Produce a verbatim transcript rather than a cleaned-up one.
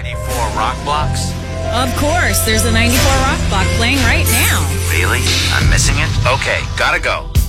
ninety-four Rock Blocks? Of course, there's a ninety-four Rock Block playing right now. Really? I'm missing it? Okay, gotta go.